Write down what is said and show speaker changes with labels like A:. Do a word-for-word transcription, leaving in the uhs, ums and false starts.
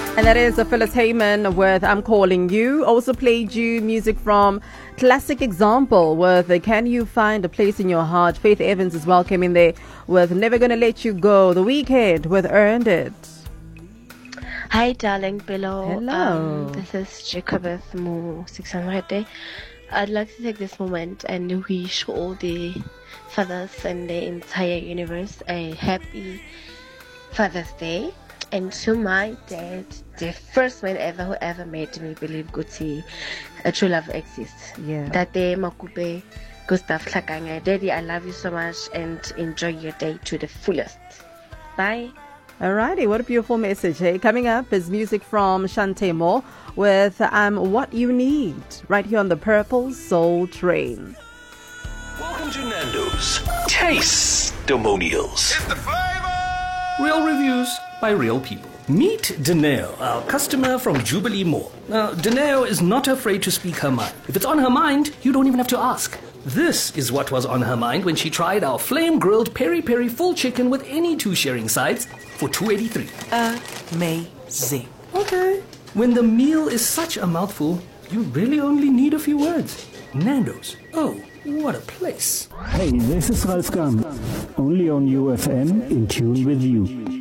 A: And that is Phyllis Heyman with I'm Calling You. Also played you music from Classic Example with Can You Find a Place in Your Heart. Faith Evans as well came in there with Never Gonna Let You Go. The Weekend with Earned It.
B: Hi, darling Billo.
A: Hello.
B: Um, this is Jacobeth Mo six hundred. I'd like to take this moment and wish all the fathers and the entire universe a happy Father's Day. And to my dad, the first man ever who ever made me believe Gucci, a true love exists.
A: Yeah.
B: That day, Makupe, Gustav Tlakanga. Daddy, I love you so much and enjoy your day to the fullest. Bye.
A: Alrighty, what a beautiful message. Hey, coming up is music from Shante Moore with I'm What You Need, right here on the Purple Soul Train.
C: Welcome to Nando's Taste-Demonials.
D: It's the flavor!
E: Real reviews by real people. Meet Danelle, our customer from Jubilee Mall. Now, Danelle is not afraid to speak her mind. If it's on her mind, you don't even have to ask. This is what was on her mind when she tried our flame-grilled peri-peri full chicken with any two sharing sides for two dollars and eighty-three cents.
F: Amazing.
E: Okay. When the meal is such a mouthful, you really only need a few words. Nando's. Oh, what a place.
G: Hey, this is Ralf Gam. Only on U F M, in tune with you.